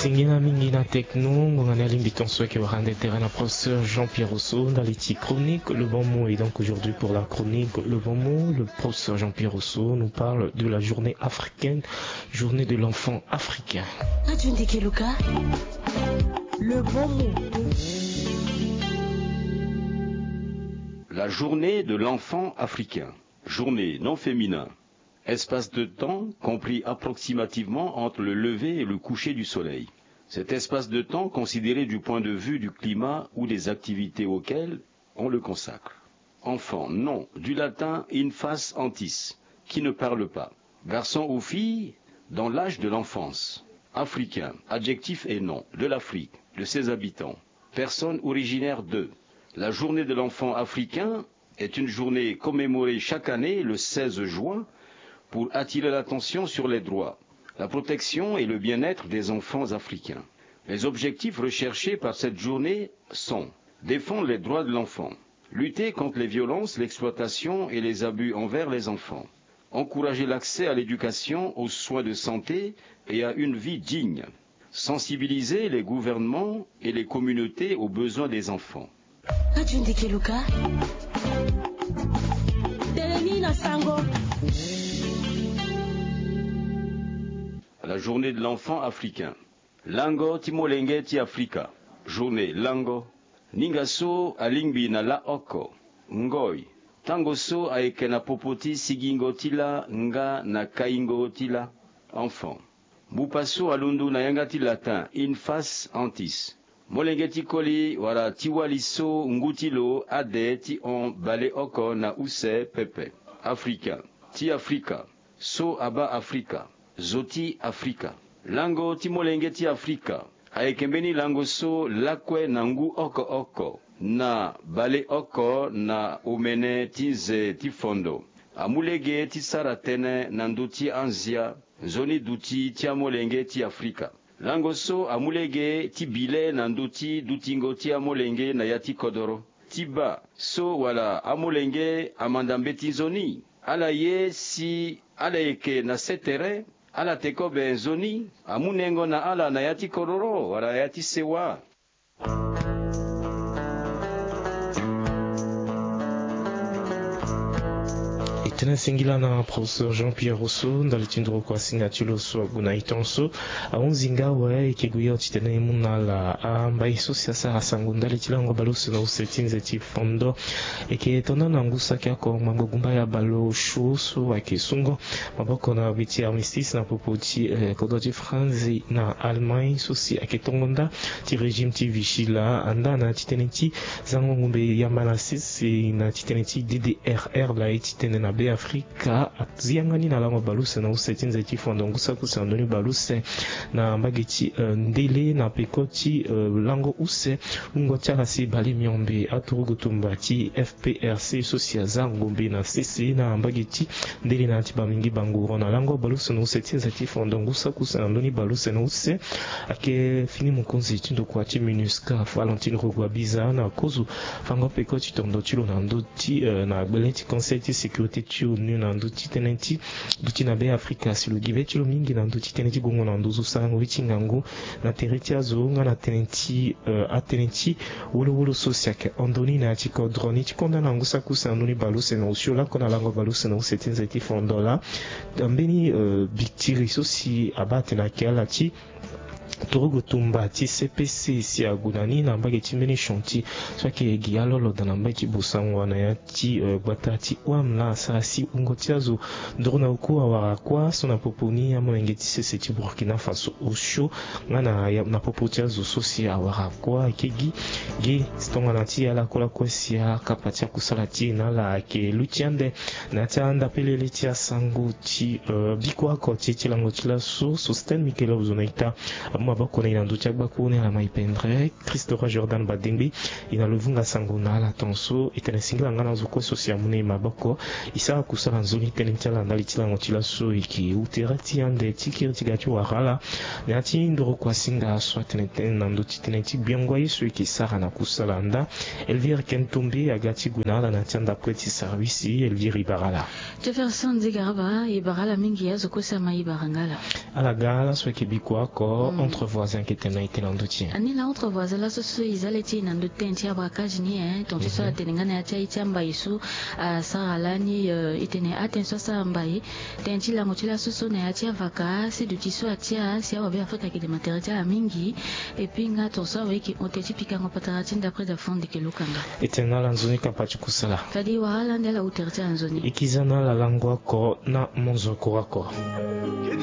Singina Mingina Techno, on a l'invitation qui aura des terrains à professeur Jean-Pierre Rousseau dans les titres chroniques. Le bon mot, et donc aujourd'hui pour la chronique Le bon mot, le professeur Jean-Pierre Rousseau nous parle de la journée africaine, journée de l'enfant africain. Le bon mot. La journée de l'enfant africain, journée non féminin. Espace de temps compris approximativement entre le lever et le coucher du soleil. Cet espace de temps considéré du point de vue du climat ou des activités auxquelles on le consacre. Enfant, nom, du latin infas antis, qui ne parle pas. Garçon ou fille, dans l'âge de l'enfance. Africain, adjectif et nom, de l'Afrique, de ses habitants. Personne originaire de. La journée de l'enfant africain est une journée commémorée chaque année le 16 juin pour attirer l'attention sur les droits, la protection et le bien-être des enfants africains. Les objectifs recherchés par cette journée sont défendre les droits de l'enfant, lutter contre les violences, l'exploitation et les abus envers les enfants, encourager l'accès à l'éducation, aux soins de santé et à une vie digne, sensibiliser les gouvernements et les communautés aux besoins des enfants. La journée de l'enfant africain. Lango timolenge ti Afrika. Journée Lango. Ningaso alingbi na la oko. Ngoi. Tangoso aekena popoti sigingo tila nga na kaingo tila. Enfant. Bupaso alundu na yangati latin infas antis. Molenge tikoli wala tiwaliso ngutilo ade ti on bale oko na use pepe. Africain. Ti Afrika. So aba Afrika. Zoti Afrika. Lango timolenge ti Afrika. Aekembeni lango so lakwe nangu oko oko. Na bale oko na umene tinze tifondo. Amulege ti saratene nanduti anzia. Zoni duti ti amolenge ti Afrika. Lango so amulege ti bile nanduti dutingo ti amolenge na yati kodoro. Tiba so wala amolenge amandambeti zoni. Ala ye si ala eke na setere. Ala teko benzoni, amunengo na ala na yati kororo, wala yati sewa. Tena singila na professeur Jean-Pierre Rousseau dans le tindro kwa signature so guna itonso aunzinga wa ikiguya titena imuna la amba isosia sa sangunda le tilango balusu na usetinze ti fondo eke tona na ngusa kya ko mangogumba ya balo shusu wa kisungo maboko na biti armistice na popoti kodo ti France na Allemagne sosi aketongonda ti régime ti Vichy la anda na titeneti zango ngumbe ya manasisi na titeneti DDRR la titene na Afrika ziangani na lango baluse na usetinze ti fondo ngusa kusandoni baluse na mbageti ndele na pekoti lango use ngotya kasi bali myombe aturugutumba ti FPRC sosia zangombe na CC na mbageti ndele na tiba mingi banguro na lango baluse na usetinze ti fondo ngusa kusandoni baluse na use ake fini mukonzi tindo kwa ti MINUSCA Valentine Rogwabiza na kozu fango pekoti tondo tilo na ndoti na belenti conseil de sécurité nu na nduti tenenti duti na be Afrika si lugive chilo mingi na nduti tenenti gongo na nduzu sango vichingangu na tereti azonga na tenenti atenenti wolo sosiake ondoni na chiko droni chikonda na ngusa kusa ndoni baluse na ushola kona lango baluse na usetinze ti fondola dambeni biktiri sosi abate na kiala ti Torugo tumba ti CPC si agunani na mbage ti meni chanti swake gialolo da na mbage busangwa na ya ti gbata ti wamla sa si ungo ti azo drona uku awara kwa so na poponi ya mwenge ti sese ti Burkina Faso osho ngana na popo ti azo so si awara kwa kegi ge stonga na ti ala kola kwa si ya kapati ya kusala ti na la ke lutiande na ti anda pelele ti asango ti bikwa ko ti lango ti la so sosten Mikelo Zonaita maboko na ina nduti agbaku na maipendre Christopher Jordan Badembi ina luvunga sanguna la tonso itene singila ngana zoko sosia mune maboko isa kusala nzoni tenentala ndali tilango tilaso iki uterati ande tikiri tigati wahala na ti ndoro kwa singa so tenenten na nduti tenenti biongo yeso iki sara na kusala nda Elvire Kentombe agati gunala na tianda preti service Elvire Ibarala Jefferson Zigaraba Ibarala mingi yazo kosa ma Ibarangala ala gala so iki bikwa ko entre voisins qui étaient naïtés l'endotien. Ani la entre voisins là ce ils allaient tirer dans d'autres tentes à braquage ni donc tu sois tenir na tia tia mbaisu saralani itene attention ça mbai tenti la motila soso na tia vaka c'est de tissu atia si on va faire que des matériaux à mingi et puis nga to ça oui qui on te tipika ngopataratin d'après de fond de que lukanga Etena lanzoni kapachi kusala. fadi wahala ndela utertia nzoni Ikizana la langwa ko na monzo ko.